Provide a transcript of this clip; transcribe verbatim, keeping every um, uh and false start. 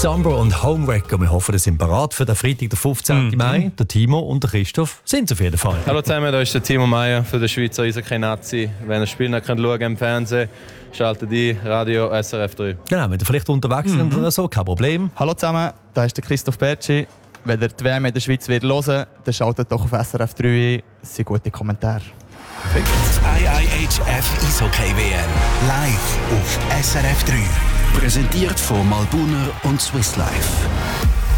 Summer und Homewrecker. Wir hoffen, ihr seid bereit für den Freitag, den fünfzehnten Mai. Der Timo und der Christoph sind auf jeden Fall. Hallo zusammen, da ist der Timo Meyer für den Schweizer Eishockey-Nazi. Wenn ihr das Spiel nicht schauen im Fernsehen, schaltet ein, Radio S R F drei. Genau, wenn ihr vielleicht unterwegs sind Mhm. oder so, kein Problem. Hallo zusammen, da ist der Christoph Bertschi. Wenn ihr die W M in der Schweiz wird hören, dann schaltet doch auf S R F drei ein. Das sind gute Kommentare. I I H F Eishockey W M live auf S R F drei. Präsentiert von Malbuner und Swiss Life.